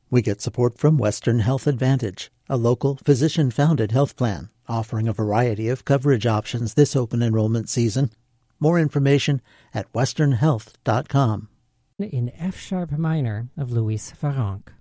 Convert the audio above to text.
We get support from Western Health Advantage, a local physician-founded health plan offering a variety of coverage options this open enrollment season. More information at westernhealth.com. In F-sharp minor of Louis Farrenc.